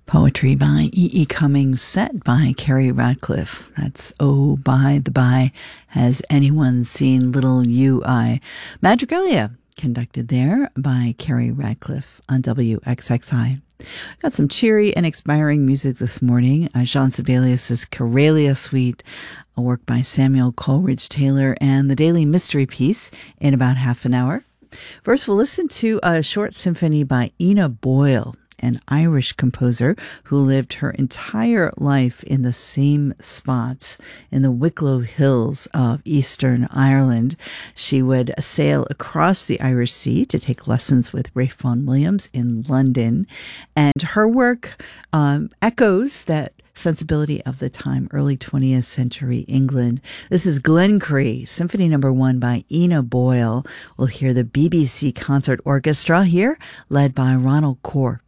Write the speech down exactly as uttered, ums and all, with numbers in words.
Poetry by E E. Cummings, set by Carrie Radcliffe. That's Oh, by the by. Has anyone seen Little U I? Madrigalia, conducted there by Carrie Radcliffe on W X X I. Got some cheery and inspiring music this morning. Uh, Jean Sibelius' Corelia Suite, a work by Samuel Coleridge Taylor, and the Daily Mystery Piece in about half an hour. First, we'll listen to a short symphony by Ina Boyle, an Irish composer who lived her entire life in the same spots in the Wicklow Hills of Eastern Ireland. She would sail across the Irish Sea to take lessons with Ralph Vaughan Williams in London, and her work um, echoes that sensibility of the time, early twentieth century England. This is Glencree, Symphony Number One by Ina Boyle. We'll hear the B B C Concert Orchestra here, led by Ronald Corr.